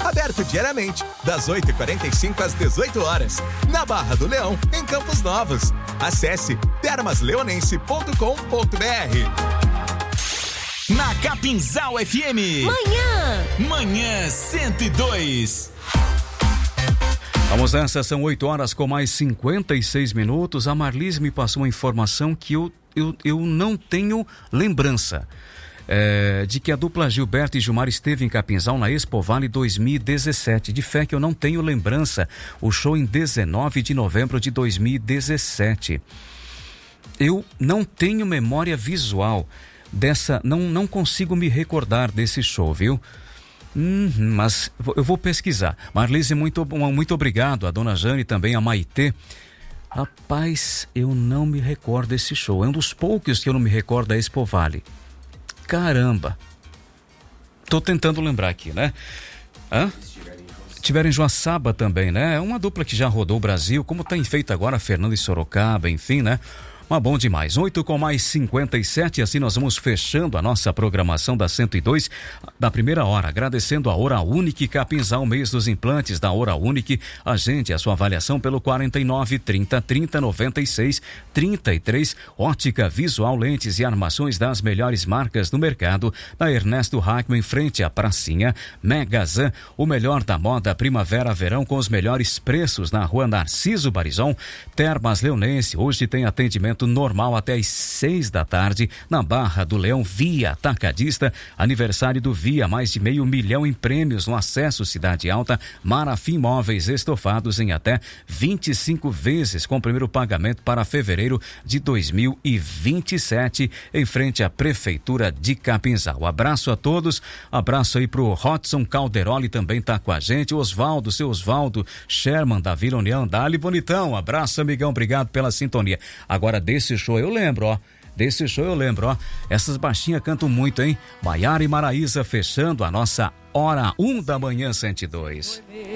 Aberto diariamente, das 8h45 às 18 horas. Na Barra do Leão, em Campos Novos. Acesse termasleonense.com.br. Na Capinzal FM. Manhã 102. Vamos nessa, são 8 horas com mais 56 minutos. A Marlise me passou uma informação que eu não tenho lembrança. De que a dupla Gilberto e Gilmar esteve em Capinzal na Expo Vale 2017. De fé que eu não tenho lembrança. O show em 19 de novembro de 2017. Eu não tenho memória visual dessa, não consigo me recordar desse show, viu? Mas eu vou pesquisar. Marlise, muito obrigado. A dona Jane também, a Maitê. Rapaz, eu não me recordo desse show. É um dos poucos que eu não me recordo da Expo Vale. Caramba. Tô tentando lembrar aqui, né? Tiveram em Joaçaba também, né? É uma dupla que já rodou o Brasil, como tem feito agora Fernando e Sorocaba, enfim, né? Mas bom demais. 8 com mais 57, assim nós vamos fechando a nossa programação da 102 da primeira hora, agradecendo a Oral Unique Capinzal, mês dos implantes da Oral Unique. Agende a sua avaliação pelo 49 30 30 96 33. Ótica Visual, lentes e armações das melhores marcas do mercado, na Ernesto Hackman, em frente à pracinha. Megazan, o melhor da moda primavera-verão com os melhores preços na rua Narciso Barizon. Termas Leonense, hoje tem atendimento normal até às 6 da tarde na Barra do Leão, Via Atacadista. Aniversário do Via, mais de 500 mil em prêmios no acesso Cidade Alta. Marafim Móveis, estofados em até 25 vezes com primeiro pagamento para fevereiro de 2027, em frente à Prefeitura de Capinzal. Abraço a todos, abraço aí pro Hodson Calderoli, também tá com a gente. Osvaldo, seu Osvaldo Sherman da Vila União, dali bonitão, abraço amigão, obrigado pela sintonia. Agora desse show eu lembro, ó. Essas baixinhas cantam muito, hein? Maiara e Maraísa fechando a nossa Hora 1 da Manhã 102.